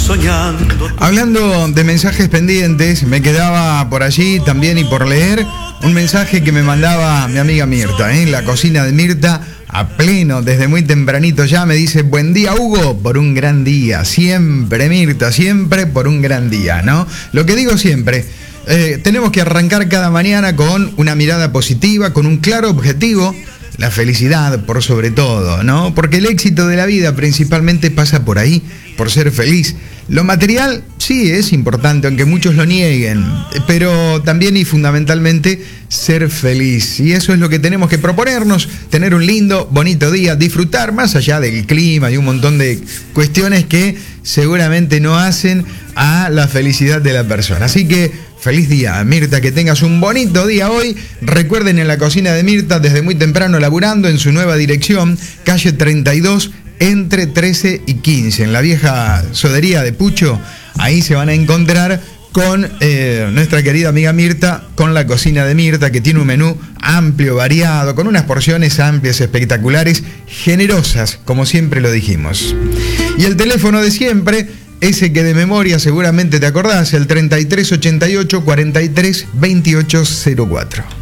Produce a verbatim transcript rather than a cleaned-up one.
soñando. Hablando de mensajes pendientes, me quedaba por allí también y por leer un mensaje que me mandaba mi amiga Mirta, ¿eh? La cocina de Mirta, a pleno, desde muy tempranito ya, me dice: buen día, Hugo, por un gran día. Siempre, Mirta, siempre por un gran día, ¿no? Lo que digo siempre, eh, tenemos que arrancar cada mañana con una mirada positiva, con un claro objetivo, la felicidad por sobre todo, ¿no? Porque el éxito de la vida principalmente pasa por ahí, por ser feliz. Lo material sí es importante, aunque muchos lo nieguen, pero también y fundamentalmente ser feliz. Y eso es lo que tenemos que proponernos, tener un lindo, bonito día, disfrutar más allá del clima y un montón de cuestiones que seguramente no hacen a la felicidad de la persona. Así que feliz día, Mirta, que tengas un bonito día hoy. Recuerden, en la cocina de Mirta, desde muy temprano laburando en su nueva dirección, calle treinta y dos, entre trece y quince, en la vieja sodería de Pucho. Ahí se van a encontrar con eh, nuestra querida amiga Mirta, con la cocina de Mirta, que tiene un menú amplio, variado, con unas porciones amplias, espectaculares, generosas, como siempre lo dijimos. Y el teléfono de siempre, ese que de memoria seguramente te acordás, el treinta y tres ochenta y ocho cuarenta y tres veintiocho cero cuatro.